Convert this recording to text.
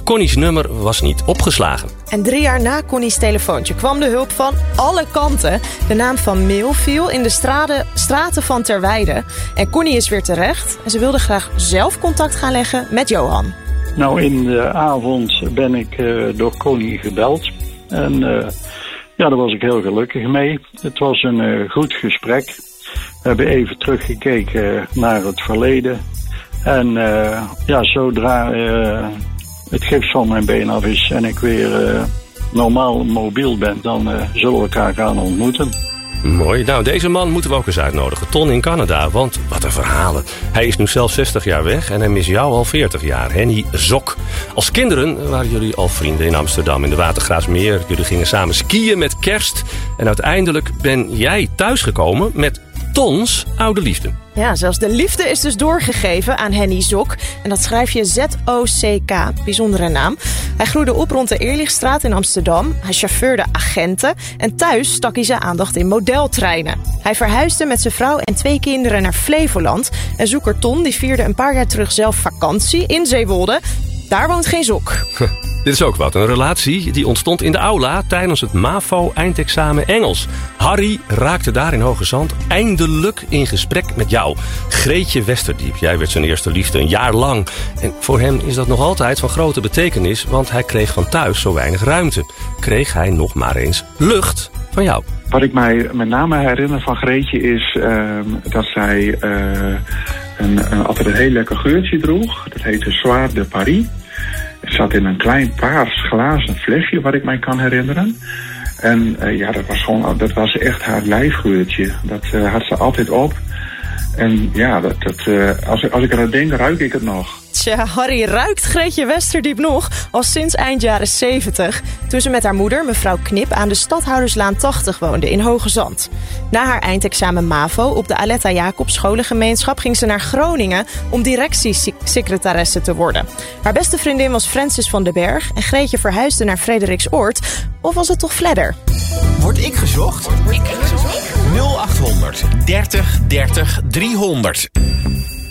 Want Connie's nummer was niet opgeslagen. En 3 jaar na Connie's telefoontje kwam de hulp van alle kanten. De naam van Meel viel in de straten van Terweijden. En Connie is weer terecht. En ze wilde graag zelf contact gaan leggen met Johan. Nou, in de avond ben ik door Connie gebeld. En daar was ik heel gelukkig mee. Het was een goed gesprek. We hebben even teruggekeken naar het verleden. En zodra het gips van mijn been af is en ik weer normaal mobiel ben, dan zullen we elkaar gaan ontmoeten. Mooi. Nou, deze man moeten we ook eens uitnodigen. Ton in Canada, want wat een verhalen. Hij is nu zelfs 60 jaar weg en hij mist jou al 40 jaar. Henny Zok. Als kinderen waren jullie al vrienden in Amsterdam in de Watergraafsmeer. Jullie gingen samen skiën met Kerst. En uiteindelijk ben jij thuisgekomen met Tons oude liefde. Ja, zelfs de liefde is dus doorgegeven aan Henny Zok. En dat schrijf je Z-O-C-K. Bijzondere naam. Hij groeide op rond de Eerlichtstraat in Amsterdam. Hij chauffeurde agenten. En thuis stak hij zijn aandacht in modeltreinen. Hij verhuisde met zijn vrouw en 2 kinderen naar Flevoland. En zoeker Ton die vierde een paar jaar terug zelf vakantie in Zeewolde. Daar woont geen Zok. Dit is ook wat. Een relatie die ontstond in de aula tijdens het MAVO-eindexamen Engels. Harry raakte daar in Hoge Zand eindelijk in gesprek met jou. Greetje Westerdiep. Jij werd zijn eerste liefde een jaar lang. En voor hem is dat nog altijd van grote betekenis, want hij kreeg van thuis zo weinig ruimte. Kreeg hij nog maar eens lucht van jou. Wat ik mij met name herinner van Greetje is dat zij altijd een heel lekker geurtje droeg. Dat heette Soir de Paris. Het zat in een klein paars glazen flesje, wat ik mij kan herinneren. En dat was echt haar lijfgeurtje. Dat had ze altijd op. En ja, als ik eraan denk, ruik ik het nog. Tja, Harry ruikt Greetje Westerdiep nog al sinds eind jaren 70... toen ze met haar moeder, mevrouw Knip, aan de Stadhouderslaan 80 woonde in Hoge Zand. Na haar eindexamen MAVO op de Aletta Jacobs Scholengemeenschap ging ze naar Groningen om directiesecretaresse te worden. Haar beste vriendin was Francis van den Berg en Greetje verhuisde naar Frederiksoord. Of was het toch Vledder? Word ik gezocht? 0800 30 30 300.